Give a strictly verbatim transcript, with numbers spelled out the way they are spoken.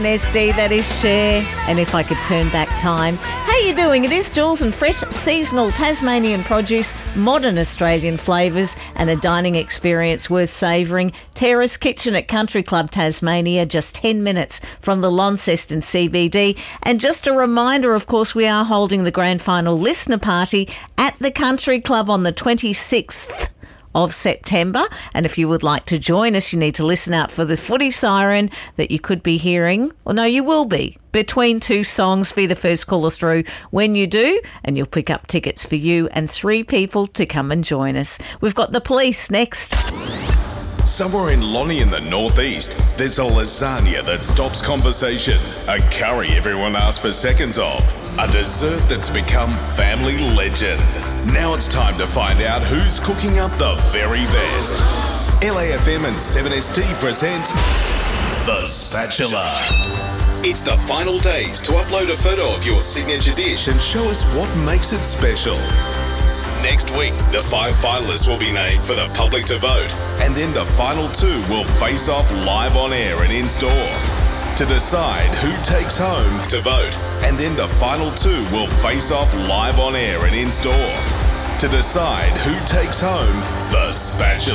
S D, that is Cher, and If I Could Turn Back Time. How you doing? It is Jules, and fresh seasonal Tasmanian produce, modern Australian flavours and a dining experience worth savouring. Terrace Kitchen at Country Club Tasmania, just ten minutes from the Launceston C B D. And just a reminder, of course, we are holding the grand final listener party at the Country Club on the twenty-sixth of September, and if you would like to join us, you need to listen out for the footy siren that you could be hearing, or no, you will be, between two songs. Be the first caller through when you do, and you'll pick up tickets for you and three people to come and join us. We've got the Police next. Somewhere in Lonnie in the northeast, there's a lasagna that stops conversation, a curry everyone asks for seconds of, a dessert that's become family legend. Now it's time to find out who's cooking up the very best. L A F M and seven S T present The Spatula. It's the final days to upload a photo of your signature dish and show us what makes it special. Next week, the five finalists will be named for the public to vote, and then the final two will face off live on air and in-store to decide who takes home to vote, and then the final two will face off live on air and in-store to decide who takes home the Spatula.